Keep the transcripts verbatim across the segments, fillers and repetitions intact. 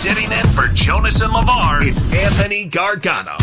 Sitting in for Jonas and LeVar, it's Anthony Gargano.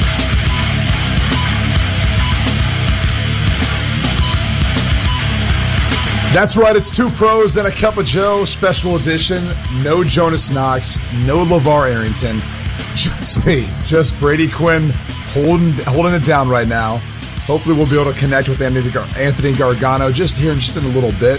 That's right, it's two pros and a cup of Joe, special edition. No Jonas Knox, no LeVar Arrington. Just me, just Brady Quinn holding holding it down right now. Hopefully we'll be able to connect with Anthony, Gar- Anthony Gargano just here in just in a little bit.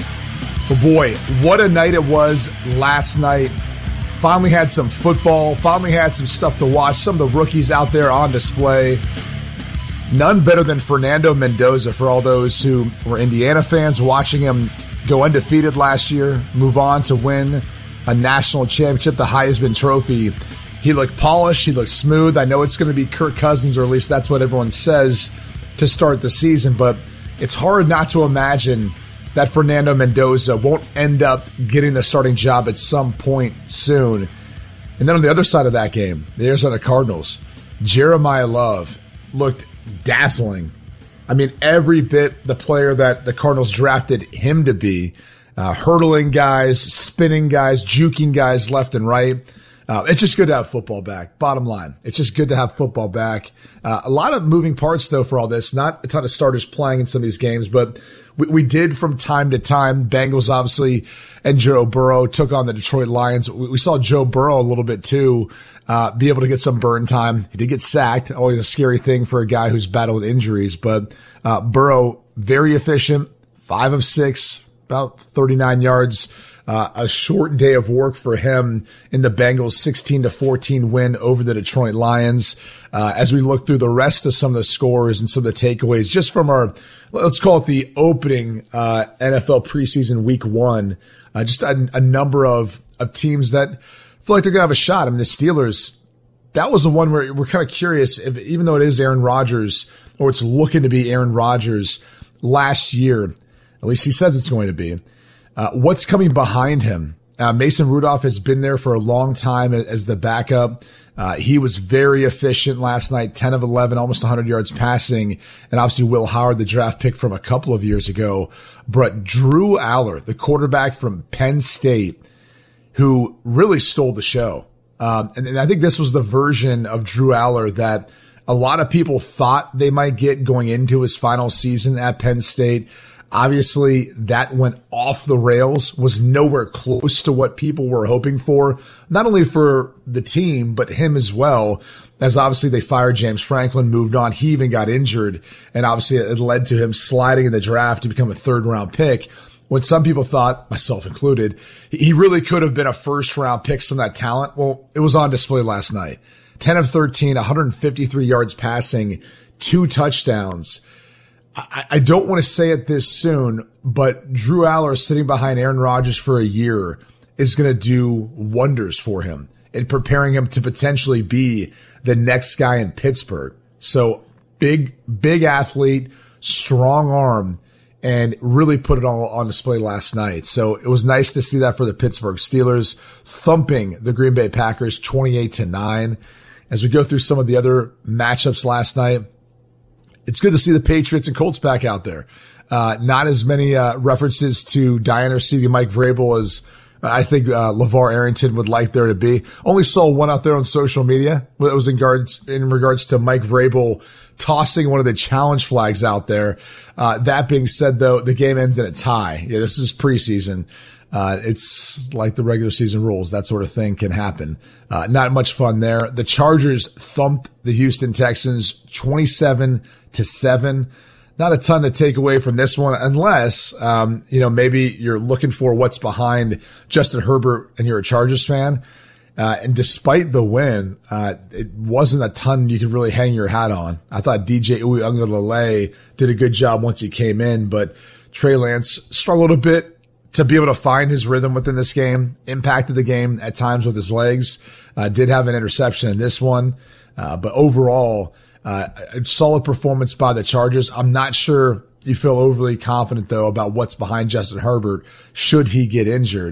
But boy, what a night it was last night. Finally had some football, finally had some stuff to watch. Some of the rookies out there on display. None better than Fernando Mendoza for all those who were Indiana fans watching him go undefeated last year, move on to win a national championship, the Heisman Trophy. He looked polished. He looked smooth. I know it's going to be Kirk Cousins, or at least that's what everyone says to start the season, but it's hard not to imagine that Fernando Mendoza won't end up getting the starting job at some point soon. And then on the other side of that game, the Arizona Cardinals, Jeremiah Love looked dazzling. I mean, every bit the player that the Cardinals drafted him to be, uh, hurdling guys, spinning guys, juking guys left and right. Uh, it's just good to have football back. Bottom line, it's just good to have football back. Uh, a lot of moving parts, though, for all this. Not a ton of starters playing in some of these games, but we, we did from time to time. Bengals, obviously, and Joe Burrow took on the Detroit Lions. We, we saw Joe Burrow a little bit, too, uh, be able to get some burn time. He did get sacked. Always a scary thing for a guy who's battled injuries. But uh, Burrow, very efficient, five of six, about thirty-nine yards. Uh, a short day of work for him in the Bengals' sixteen to fourteen win over the Detroit Lions. Uh, as we look through the rest of some of the scores and some of the takeaways, just from our, let's call it the opening uh, N F L preseason week one, uh, just a, a number of, of teams that feel like they're going to have a shot. I mean, the Steelers, that was the one where we're kind of curious, if, even though it is Aaron Rodgers, or it's looking to be Aaron Rodgers last year, at least he says it's going to be. Uh, what's coming behind him? Uh, Mason Rudolph has been there for a long time as, as the backup. Uh, he was very efficient last night, ten of eleven, almost one hundred yards passing. And obviously Will Howard, the draft pick from a couple of years ago. But Drew Aller, the quarterback from Penn State, who really stole the show. Um, and, and I think this was the version of Drew Aller that a lot of people thought they might get going into his final season at Penn State. Obviously, that went off the rails, was nowhere close to what people were hoping for, not only for the team, but him as well, as obviously they fired James Franklin, moved on. He even got injured, and obviously it led to him sliding in the draft to become a third-round pick, when some people thought, myself included, he really could have been a first-round pick, some of that talent. Well, it was on display last night. ten of thirteen, one hundred fifty-three yards passing, two touchdowns. I, I don't want to say it this soon, but Drew Aller sitting behind Aaron Rodgers for a year is going to do wonders for him in preparing him to potentially be the next guy in Pittsburgh. So big, big athlete, strong arm, and really put it all on display last night. So it was nice to see that for the Pittsburgh Steelers, thumping the Green Bay Packers twenty-eight to nine. As we go through some of the other matchups last night, it's good to see the Patriots and Colts back out there. Uh, not as many uh, references to Diana seating Mike Vrabel as I think uh, LeVar Arrington would like there to be. Only saw one out there on social media. It was in regards, in regards to Mike Vrabel tossing one of the challenge flags out there. Uh, that being said, though, the game ends in a tie. Yeah, this is preseason. Uh, it's like the regular season rules. That sort of thing can happen. Uh, not much fun there. The Chargers thumped the Houston Texans twenty-seven to seven. Not a ton to take away from this one, unless, um, you know, maybe you're looking for what's behind Justin Herbert and you're a Chargers fan. Uh, and despite the win, uh, it wasn't a ton you could really hang your hat on. I thought D J Uiagalelei did a good job once he came in, but Trey Lance struggled a bit to be able to find his rhythm within this game, impacted the game at times with his legs, uh, did have an interception in this one. Uh, but overall, uh, a solid performance by the Chargers. I'm not sure you feel overly confident, though, about what's behind Justin Herbert should he get injured.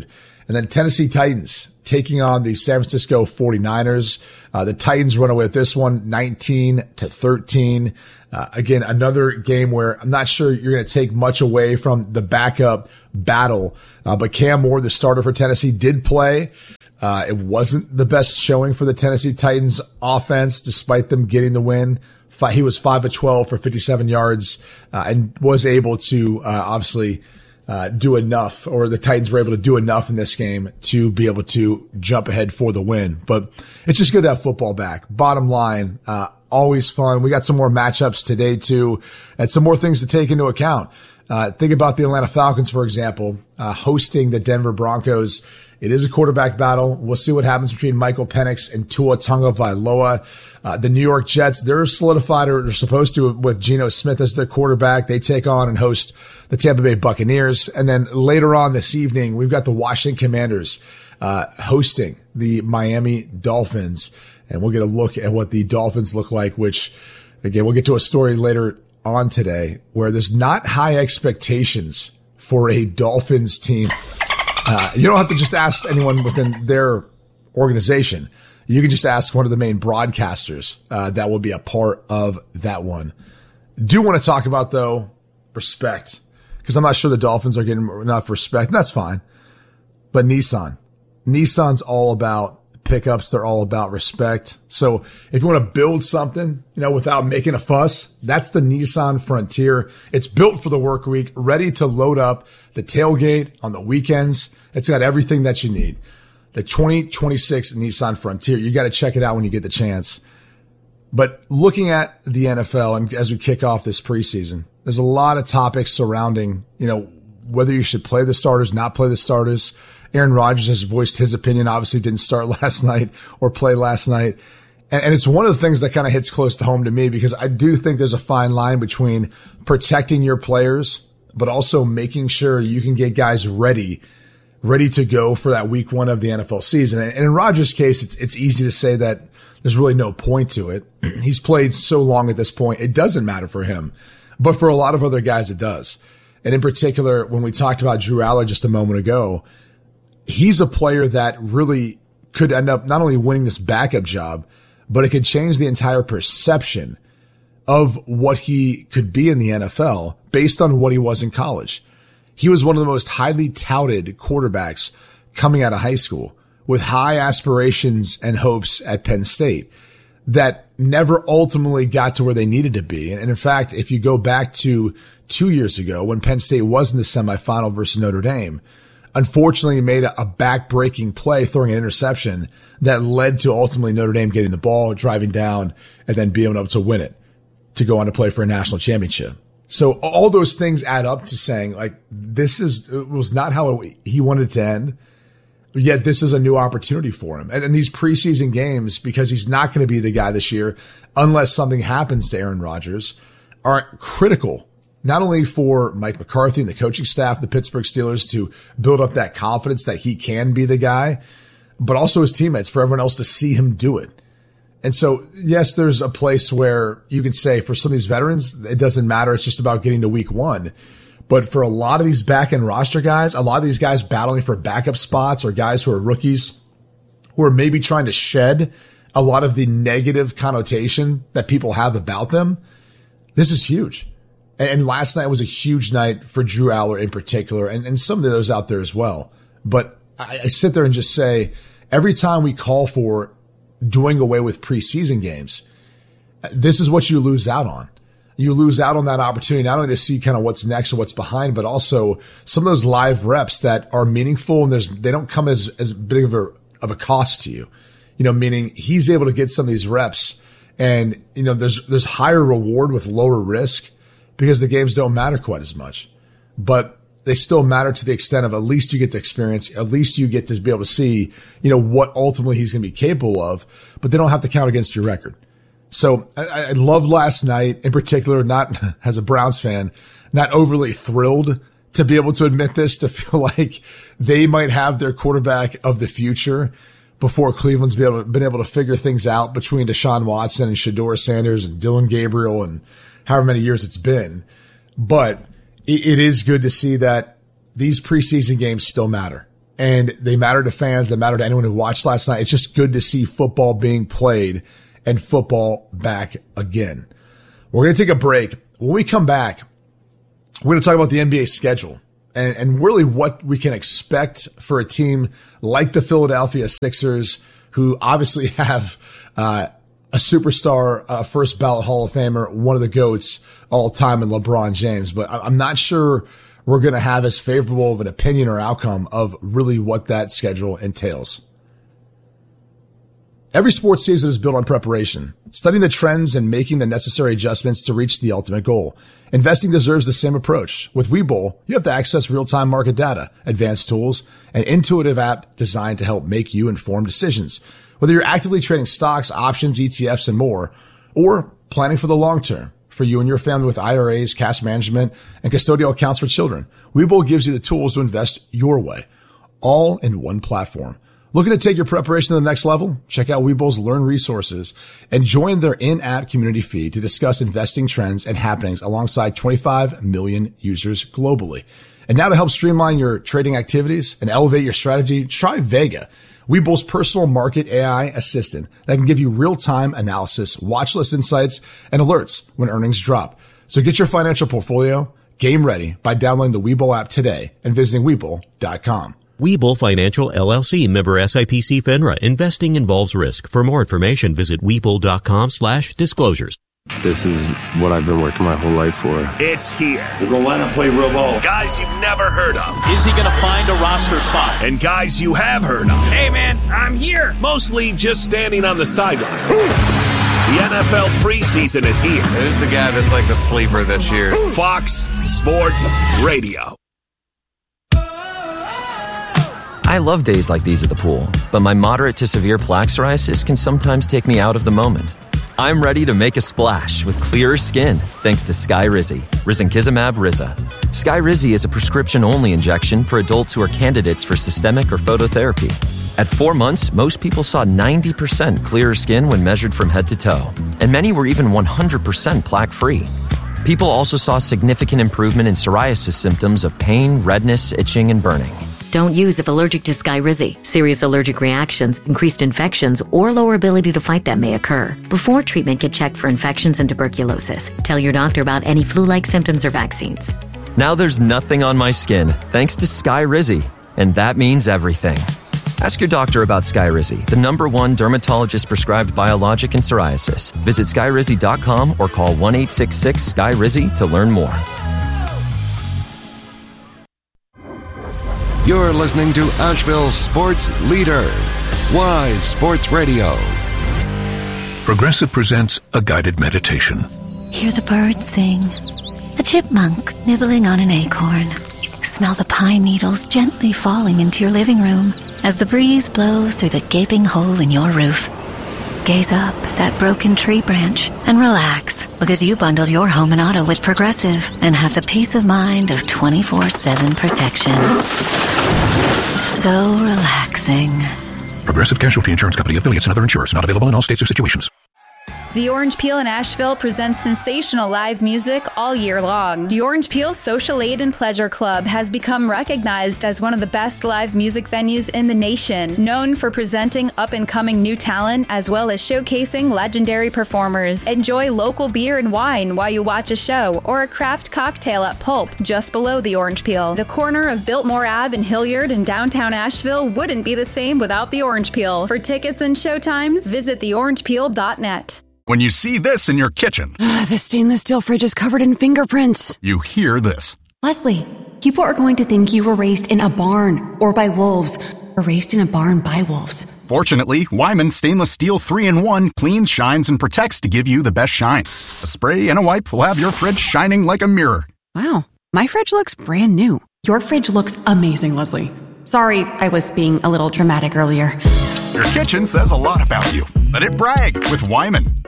And then Tennessee Titans taking on the San Francisco forty-niners. Uh, the Titans run away with this one, nineteen to thirteen. Uh, again, another game where I'm not sure you're going to take much away from the backup battle. Uh, but Cam Moore, the starter for Tennessee, did play. Uh, it wasn't the best showing for the Tennessee Titans offense, despite them getting the win. He was five of twelve for fifty-seven yards, uh, and was able to, uh, obviously, Uh, do enough, or the Titans were able to do enough in this game to be able to jump ahead for the win. But it's just good to have football back. Bottom line, uh, always fun. We got some more matchups today too, and some more things to take into account. Uh, think about the Atlanta Falcons, for example, uh, hosting the Denver Broncos. It is a quarterback battle. We'll see what happens between Michael Penix and Tua Tagovailoa. Uh, the New York Jets, they're solidified, or they're supposed to, with Geno Smith as their quarterback. They take on and host the Tampa Bay Buccaneers. And then later on this evening, we've got the Washington Commanders uh, hosting the Miami Dolphins. And we'll get a look at what the Dolphins look like, which, again, we'll get to a story later on today where there's not high expectations for a Dolphins team. Uh, you don't have to just ask anyone within their organization. You can just ask one of the main broadcasters uh, that will be a part of that one. Do want to talk about, though, respect, because I'm not sure the Dolphins are getting enough respect. And that's fine. But Nissan. Nissan's all about pickups. They're all about respect. So if you want to build something, you know, without making a fuss, that's the Nissan Frontier. It's built for the work week, ready to load up the tailgate on the weekends. It's got everything that you need. The twenty twenty-six Nissan Frontier. You got to check it out when you get the chance. But looking at the N F L, and as we kick off this preseason, there's a lot of topics surrounding, you know, whether you should play the starters, not play the starters. Aaron Rodgers has voiced his opinion, obviously didn't start last night or play last night. And, and it's one of the things that kind of hits close to home to me, because I do think there's a fine line between protecting your players, but also making sure you can get guys ready ready to go for that week one of the N F L season. And in Rodgers' case, it's, it's easy to say that there's really no point to it. He's played so long at this point, it doesn't matter for him. But for a lot of other guys, it does. And in particular, when we talked about Drew Aller just a moment ago, he's a player that really could end up not only winning this backup job, but it could change the entire perception of what he could be in the N F L based on what he was in college. He was one of the most highly touted quarterbacks coming out of high school, with high aspirations and hopes at Penn State that never ultimately got to where they needed to be. And in fact, if you go back to two years ago when Penn State was in the semifinal versus Notre Dame, unfortunately he made a back-breaking play throwing an interception that led to ultimately Notre Dame getting the ball, driving down, and then being able to win it to go on to play for a national championship. So all those things add up to saying, like, this is, it was not how it, he wanted to end, yet this is a new opportunity for him. And in these preseason games, because he's not going to be the guy this year, unless something happens to Aaron Rodgers, are critical, not only for Mike McCarthy and the coaching staff, the Pittsburgh Steelers, to build up that confidence that he can be the guy, but also his teammates, for everyone else to see him do it. And so, yes, there's a place where you can say for some of these veterans, it doesn't matter. It's just about getting to week one. But for a lot of these back end roster guys, a lot of these guys battling for backup spots, or guys who are rookies who are maybe trying to shed a lot of the negative connotation that people have about them, this is huge. And last night was a huge night for Drew Aller in particular, and, and some of those out there as well. But I, I sit there and just say, every time we call for doing away with preseason games, this is what you lose out on. You lose out on that opportunity, not only to see kind of what's next or what's behind, but also some of those live reps that are meaningful, and there's, they don't come as, as big of a, of a cost to you. You know, meaning he's able to get some of these reps, and, you know, there's, there's higher reward with lower risk because the games don't matter quite as much, but they still matter to the extent of at least you get the experience, at least you get to be able to see, you know, what ultimately he's going to be capable of, but they don't have to count against your record. So I, I loved last night in particular, not as a Browns fan, not overly thrilled to be able to admit this, to feel like they might have their quarterback of the future before Cleveland's been able, been able to figure things out between Deshaun Watson and Shedeur Sanders and Dylan Gabriel and however many years it's been. But it is good to see that these preseason games still matter. and they matter to fans. They matter to anyone who watched last night. It's just good to see football being played and football back again. We're going to take a break. When we come back, we're going to talk about the N B A schedule and, and really what we can expect for a team like the Philadelphia Sixers, who obviously have uh, a superstar, uh, first ballot Hall of Famer, one of the GOATs all time in LeBron James. But I'm not sure we're going to have as favorable of an opinion or outcome of really what that schedule entails. Every sports season is built on preparation, studying the trends and making the necessary adjustments to reach the ultimate goal. Investing deserves the same approach. With Webull, you have to access real-time market data, advanced tools, an intuitive app designed to help make you informed decisions. Whether you're actively trading stocks, options, E T Fs, and more, or planning for the long term for you and your family with I R As, cash management, and custodial accounts for children, Webull gives you the tools to invest your way, all in one platform. Looking to take your preparation to the next level? Check out Webull's Learn resources and join their in-app community feed to discuss investing trends and happenings alongside twenty-five million users globally. And now to help streamline your trading activities and elevate your strategy, try Vega, Webull's personal market A I assistant that can give you real-time analysis, watch list insights, and alerts when earnings drop. So get your financial portfolio game ready by downloading the Webull app today and visiting Webull dot com. Webull Financial L L C, member S I P C FINRA. Investing involves risk. For more information, visit Webull dot com slash disclosures. This is what I've been working my whole life for. It's here. We're going to line up, play real ball. Guys you've never heard of. Is he going to find a roster spot? And guys you have heard of. Hey, man, I'm here. Mostly just standing on the sidelines. The N F L preseason is here. Who's the guy that's like the sleeper this year? Fox Sports Radio. I love days like these at the pool, but my moderate to severe plaque psoriasis can sometimes take me out of the moment. I'm ready to make a splash with clearer skin thanks to Skyrizi, risankizumab Riza. Skyrizi is a prescription-only injection for adults who are candidates for systemic or phototherapy. At four months, most people saw ninety percent clearer skin when measured from head to toe, and many were even one hundred percent plaque-free. People also saw significant improvement in psoriasis symptoms of pain, redness, itching, and burning. Don't use if allergic to Skyrizi. Serious allergic reactions, increased infections, or lower ability to fight them may occur. Before treatment, get checked for infections and tuberculosis. Tell your doctor about any flu-like symptoms or vaccines. Now there's nothing on my skin thanks to Skyrizi, and that means everything. Ask your doctor about Skyrizi, the number one dermatologist-prescribed biologic in psoriasis. Visit Skyrizi dot com or call one eight six six S K Y R I Z I to learn more. You're listening to Asheville's sports leader, Wise Sports Radio. Progressive presents a guided meditation. Hear the birds sing, a chipmunk nibbling on an acorn. Smell the pine needles gently falling into your living room as the breeze blows through the gaping hole in your roof. Gaze up at that broken tree branch and relax because you bundled your home and auto with Progressive and have the peace of mind of twenty-four seven protection. So relaxing. Progressive Casualty Insurance Company, affiliates, and other insurers. Not available in all states or situations. The Orange Peel in Asheville presents sensational live music all year long. The Orange Peel Social Aid and Pleasure Club has become recognized as one of the best live music venues in the nation, known for presenting up-and-coming new talent as well as showcasing legendary performers. Enjoy local beer and wine while you watch a show or a craft cocktail at Pulp, just below the Orange Peel. The corner of Biltmore Avenue in Hilliard in downtown Asheville wouldn't be the same without the Orange Peel. For tickets and showtimes, visit the orange peel dot net. When you see this in your kitchen, the stainless steel fridge is covered in fingerprints. You hear this. Leslie, people are going to think you were raised in a barn or by wolves or raised in a barn by wolves. Fortunately, Wyman Stainless Steel three in one cleans, shines, and protects to give you the best shine. A spray and a wipe will have your fridge shining like a mirror. Wow, my fridge looks brand new. Your fridge looks amazing, Leslie. Sorry, I was being a little dramatic earlier. Your kitchen says a lot about you. Let it brag with Wyman.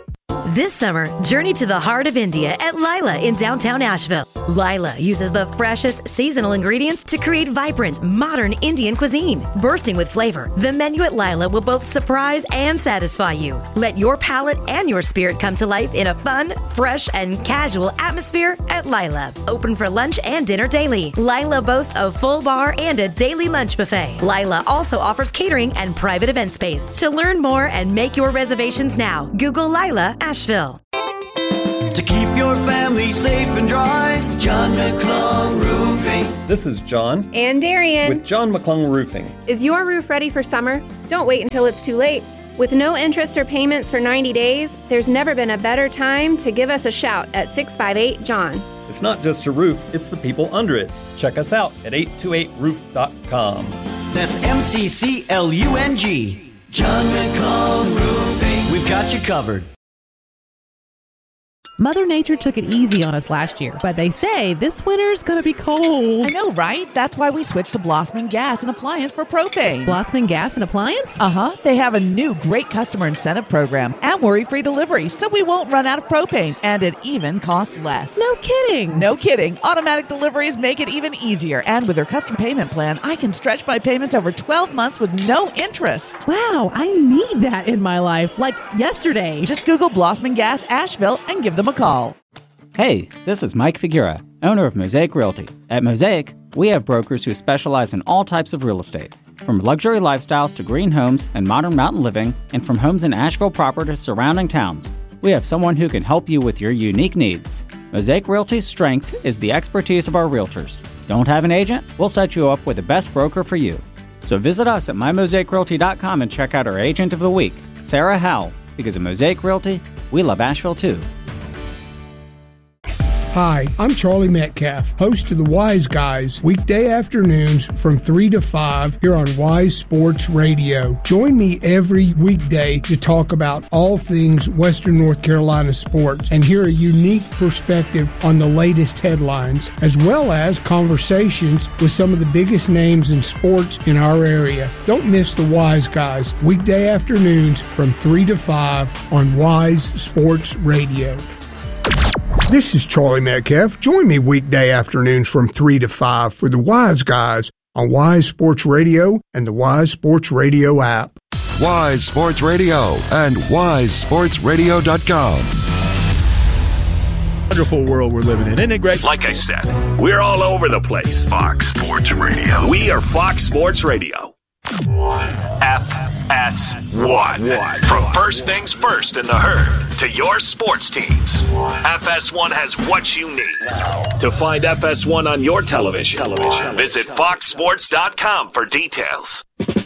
This summer, journey to the heart of India at Lila in downtown Asheville. Lila uses the freshest seasonal ingredients to create vibrant, modern Indian cuisine. Bursting with flavor, the menu at Lila will both surprise and satisfy you. Let your palate and your spirit come to life in a fun, fresh, and casual atmosphere at Lila. Open for lunch and dinner daily. Lila boasts a full bar and a daily lunch buffet. Lila also offers catering and private event space. To learn more and make your reservations now, Google Lila Asheville. To keep your family safe and dry, John McClung Roofing. This is John. And Darian. With John McClung Roofing. Is your roof ready for summer? Don't wait until it's too late. With no interest or payments for ninety days, there's never been a better time to give us a shout at six five eight, John. It's not just a roof, it's the people under it. Check us out at eight two eight roof dot com. That's M C C L U N G. John McClung Roofing. We've got you covered. Mother Nature took it easy on us last year, but they say this winter's gonna be cold. I know, right? That's why we switched to Blossman Gas and Appliance for propane. Blossman Gas and Appliance? Uh-huh. They have a new great customer incentive program and worry-free delivery, so we won't run out of propane, and it even costs less. No kidding. No kidding. Automatic deliveries make it even easier, and with their custom payment plan, I can stretch my payments over twelve months with no interest. Wow, I need that in my life, like yesterday. Just Google Blossman Gas Asheville and give them a call. Hey, this is Mike Figuera, owner of Mosaic Realty. At Mosaic, we have brokers who specialize in all types of real estate, from luxury lifestyles to green homes and modern mountain living, and from homes in Asheville proper to surrounding towns. We have someone who can help you with your unique needs. Mosaic Realty's strength is the expertise of our realtors. Don't have an agent? We'll set you up with the best broker for you. So visit us at my mosaic realty dot com and check out our agent of the week, Sarah Howell, because at Mosaic Realty, we love Asheville too. Hi, I'm Charlie Metcalf, host of the Wise Guys, weekday afternoons from three to five here on Wise Sports Radio. Join me every weekday to talk about all things Western North Carolina sports and hear a unique perspective on the latest headlines, as well as conversations with some of the biggest names in sports in our area. Don't miss the Wise Guys, weekday afternoons from three to five on Wise Sports Radio. This is Charlie Metcalf. Join me weekday afternoons from three to five for the Wise Guys on Wise Sports Radio and the Wise Sports Radio app. Wise Sports Radio and wise sports radio dot com. Wonderful world we're living in, isn't it great? Like I said, we're all over the place. Fox Sports Radio. We are Fox Sports Radio. F S one. From first things first in the herd to your sports teams, F S one has what you need. To find F S one on your television, television. visit fox sports dot com for details.